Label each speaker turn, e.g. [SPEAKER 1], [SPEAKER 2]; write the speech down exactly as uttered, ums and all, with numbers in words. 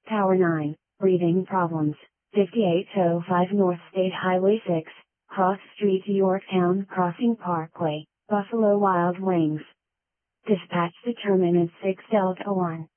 [SPEAKER 1] Power nine, breathing problems, fifty-eight oh five North State Highway six, Cross Street to Yorktown Crossing Parkway, Buffalo Wild Wings. Dispatch determinant six Delta one.